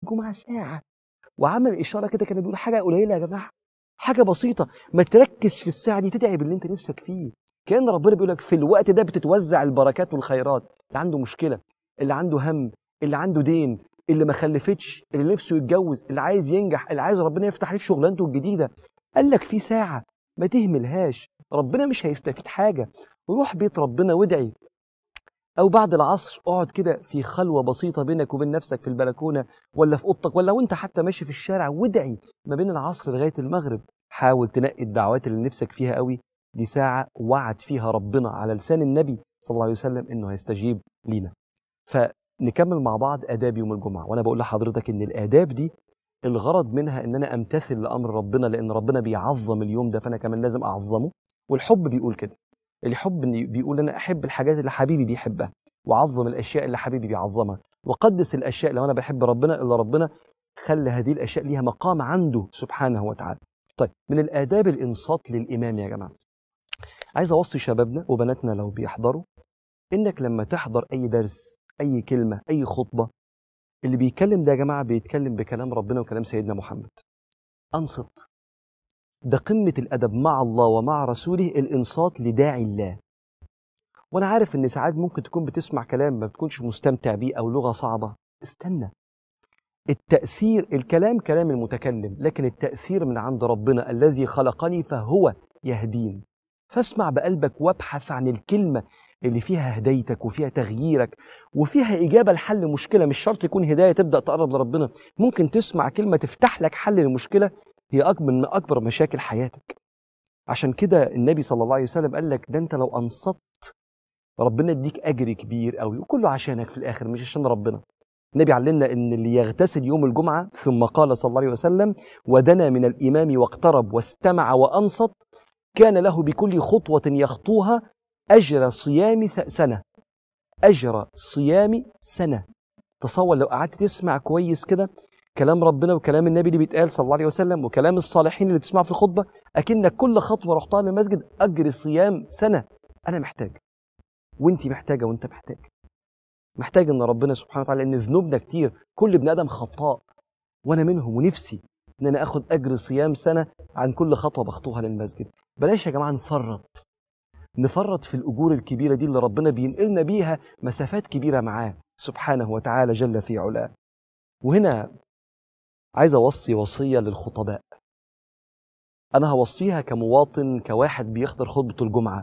الجمعة ساعة، وعمل إشارة كده كان بيقول حاجة قليلة يا جماعة، حاجة بسيطة، ما تركز في الساعة دي تدعي باللي أنت نفسك فيه. كأن ربنا بيقول لك في الوقت ده بتتوزع البركات والخيرات. اللي عنده مشكلة، اللي عنده هم، اللي عنده دين، اللي ما خلفتش، اللي نفسه يتجوز، اللي عايز ينجح، اللي عايز ربنا يفتح عليه في شغلانته الجديدة، قال لك في ساعة ما تهملهاش، ربنا مش هيستفيد حاجة. روح بيت ربنا وادعي، أو بعد العصر اقعد كده في خلوة بسيطة بينك وبين نفسك في البلكونة ولا في أوضتك، ولا وأنت حتى ماشي في الشارع، وادعي ما بين العصر لغاية المغرب. حاول تنقي الدعوات اللي نفسك فيها قوي، دي ساعة وعد فيها ربنا على لسان النبي صلى الله عليه وسلم إنه هيستجيب لينا. فنكمل مع بعض آداب يوم الجمعة، وأنا بقول لحضرتك إن الآداب دي الغرض منها إن أنا أمتثل لأمر ربنا، لأن ربنا بيعظم اليوم ده، فأنا كمان لازم أعظمه. والحب بيقول كده، الحب بيقول أنا أحب الحاجات اللي حبيبي بيحبها، وعظم الأشياء اللي حبيبي بيعظمها، وقدس الأشياء لو أنا بحب ربنا اللي ربنا خلى هذه الأشياء ليها مقام عنده سبحانه وتعالى. طيب، من الآداب الإنصات للإمام يا جماعة. عايز أوصي شبابنا وبناتنا لو بيحضروا، إنك لما تحضر أي درس، أي كلمة، أي خطبة، اللي بيتكلم ده يا جماعة بيتكلم بكلام ربنا وكلام سيدنا محمد، أنصت. ده قمة الأدب مع الله ومع رسوله، الإنصات لداعي الله. وأنا عارف إن ساعات ممكن تكون بتسمع كلام ما بتكونش مستمتع بيه أو لغة صعبة، استنى. التأثير، الكلام كلام المتكلم، لكن التأثير من عند ربنا الذي خلقني فهو يهدين. فاسمع بقلبك وابحث عن الكلمة اللي فيها هدايتك وفيها تغييرك وفيها إجابة لحل مشكلة. مش شرط يكون هداية تبدأ تقرب لربنا، ممكن تسمع كلمة تفتح لك حل للمشكلة هي من أكبر مشاكل حياتك. عشان كده النبي صلى الله عليه وسلم قال لك ده أنت لو أنصت ربنا يديك أجر كبير قوي، وكله عشانك في الآخر مش عشان ربنا. النبي علمنا ان اللي يغتسل يوم الجمعة ثم قال صلى الله عليه وسلم ودنا من الإمام واقترب واستمع وأنصت كان له بكل خطوة يخطوها أجر صيام سنة. أجر صيام سنة. تصور لو قعدت تسمع كويس كده كلام ربنا وكلام النبي اللي بيتقال صلى الله عليه وسلم وكلام الصالحين اللي تسمعه في الخطبة، أكنك كل خطوة رحتها للمسجد أجر صيام سنة. أنا محتاج، وانتي محتاجة، وانت محتاج ان ربنا سبحانه وتعالى، ان ذنوبنا كتير، كل ابن ادم خطاء وانا منهم، ونفسي ان انا اخد اجر صيام سنه عن كل خطوه بخطوها للمسجد. بلاش يا جماعه نفرط في الاجور الكبيره دي اللي ربنا بينقلنا بيها مسافات كبيره معاه سبحانه وتعالى جل في علاه. وهنا عايز اوصي وصيه للخطباء، انا هوصيها كمواطن، كواحد بيحضر خطبه الجمعه،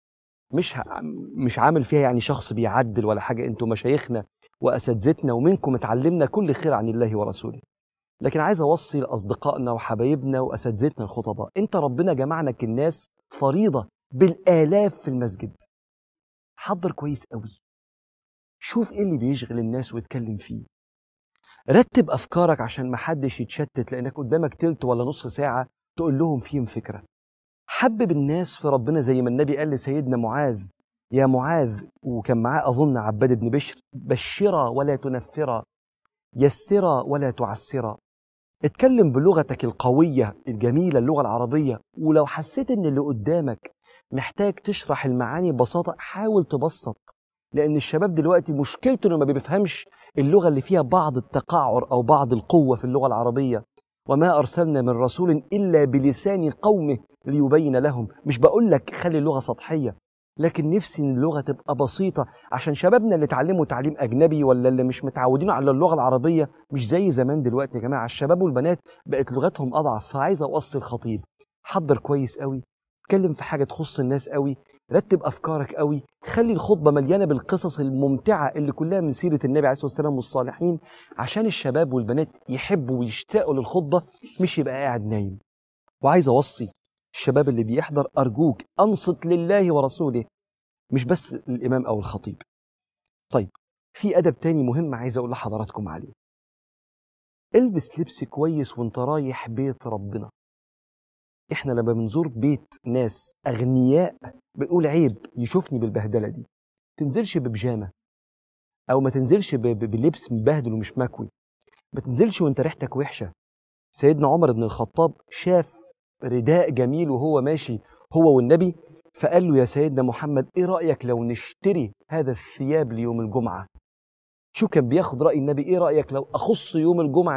مش عامل فيها يعني شخص بيعدل ولا حاجة. انتوا مشايخنا وأساتذتنا ومنكم اتعلمنا كل خير عن الله ورسوله، لكن عايز أوصي لأصدقائنا وحبايبنا وأساتذتنا الخطباء، انت ربنا جمعنا كالناس فريضة بالآلاف في المسجد. حضر كويس قوي، شوف ايه اللي بيشغل الناس واتكلم فيه، رتب أفكارك عشان محدش يتشتت، لأنك قدامك تلت ولا نص ساعة تقول لهم فيهم فكرة. حبب الناس في ربنا زي ما النبي قال لسيدنا معاذ يا معاذ، وكان معاه أظن عباد بن بشر، بشرا ولا تنفرا، يسرا ولا تعسرا. اتكلم بلغتك القوية الجميلة اللغة العربية، ولو حسيت ان اللي قدامك محتاج تشرح المعاني ببساطة حاول تبسط، لأن الشباب دلوقتي مشكلته انه ما بيفهمش اللغة اللي فيها بعض التقعر أو بعض القوة في اللغة العربية. وما أرسلنا من رسول إلا بلسان قومه ليبين لهم. مش بقول لك خلي اللغة سطحية، لكن نفسي ان اللغة تبقى بسيطة عشان شبابنا اللي اتعلموا تعليم أجنبي ولا اللي مش متعودين على اللغة العربية مش زي زمان. دلوقتي يا جماعة الشباب والبنات بقت لغتهم أضعف. فعايز أوصي الخطيب، حضر كويس قوي، اتكلم في حاجة تخص الناس قوي، رتب أفكارك قوي، خلي الخطبة مليانة بالقصص الممتعة اللي كلها من سيرة النبي عليه الصلاة والسلام والصالحين، عشان الشباب والبنات يحبوا ويشتاقوا للخطبة، مش يبقى قاعد نايم. وعايز أوصي الشباب اللي بيحضر، أرجوك أنصت لله ورسوله مش بس الإمام أو الخطيب. طيب، في أدب تاني مهم عايز أقول لحضراتكم عليه. البس لبس كويس وانت رايح بيت ربنا. احنا لما بنزور بيت ناس أغنياء بنقول عيب يشوفني بالبهدلة دي. تنزلش ببجامة، أو ما تنزلش بلبس مبهدل ومش مكوي، ما تنزلش وانت ريحتك وحشة. سيدنا عمر بن الخطاب شاف رداء جميل وهو ماشي هو والنبي، فقال له يا سيدنا محمد ايه رأيك لو نشتري هذا الثياب ليوم الجمعة؟ شو كان بياخد رأي النبي، ايه رأيك لو أخص يوم الجمعة